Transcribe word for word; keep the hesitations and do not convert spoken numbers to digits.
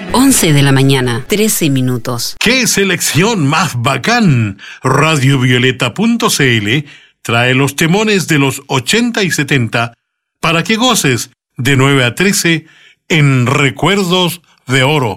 once de la mañana, trece minutos. ¡Qué selección más bacán! Radio Violeta punto c l trae los temones de los ochenta y setenta para que goces de nueve a trece en Recuerdos de Oro.